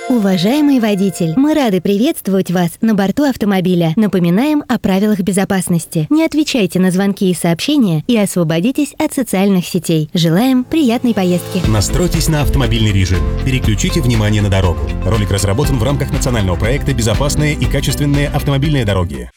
Уважаемый водитель, мы рады приветствовать вас на борту автомобиля. Напоминаем о правилах безопасности. Не отвечайте на звонки и сообщения и освободитесь от социальных сетей. Желаем приятной поездки. Настройтесь на автомобильный режим. Переключите внимание на дорогу. Ролик разработан в рамках национального проекта «Безопасные и качественные автомобильные дороги».